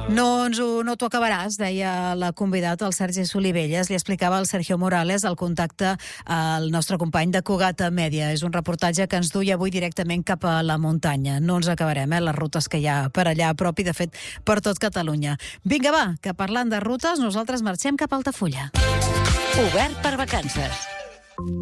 No t'ho acabaràs, deia la convidada, el Sergi Solivelles. Li explicava al Sergio Morales el contacte al nostre company de Cugat Mèdia. És un reportatge que ens duia avui directament cap a la muntanya. No ens acabarem, les rutes que hi ha per allà a prop i, de fet, per tot Catalunya. Vinga, va, que parlant de rutes, nosaltres marxem cap a Altafulla. Obert per vacances.